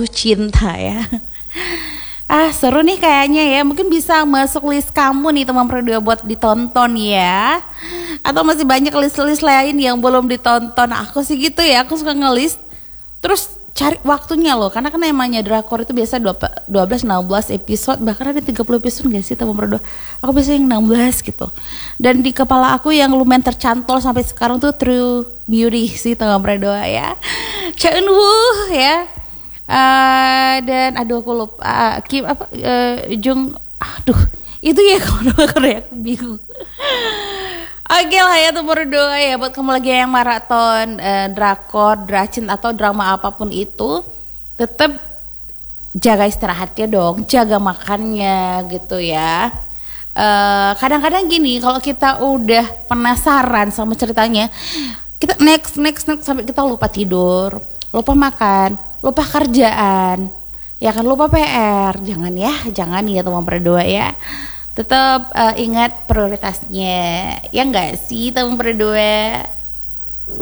Jatuh Cinta ya. Seru nih kayaknya ya. Mungkin bisa masuk list kamu nih teman berdua buat ditonton ya. Atau masih banyak list-list lain yang belum ditonton. Aku sih gitu ya, aku suka ngelist. Terus cari waktunya loh. Karena kan namanya drakor itu biasa 12-16 episode. Bahkan ada 30 episode gak sih teman berdua. Aku biasanya yang 16 gitu. Dan di kepala aku yang lumayan tercantol sampai sekarang tuh True Beauty sih teman berdua ya. Cha Eun-woo ya. Dan aduh aku lupa Kim Jung, aduh itu ya kalau Korea aku bingung. Oke lah ya tuh berdoa ya buat kamu lagi yang maraton drakor, dracin atau drama apapun itu, tetap jaga istirahatnya dong, jaga makannya gitu ya. Kadang-kadang gini, kalau kita udah penasaran sama ceritanya, kita next sampai kita lupa tidur, lupa makan, lupa kerjaan, ya kan, lupa PR. Jangan ya teman berdua ya. Tetap ingat prioritasnya, ya enggak sih teman berdua.